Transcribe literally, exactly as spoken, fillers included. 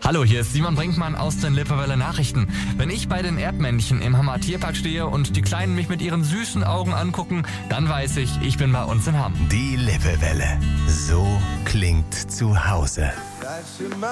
Hallo, hier ist Simon Brinkmann aus den Lippewelle Nachrichten. Wenn ich bei den Erdmännchen im Hammer Tierpark stehe und die Kleinen mich mit ihren süßen Augen angucken, dann weiß ich, ich bin bei uns in Hamm. Die Lippewelle. So klingt zu Hause.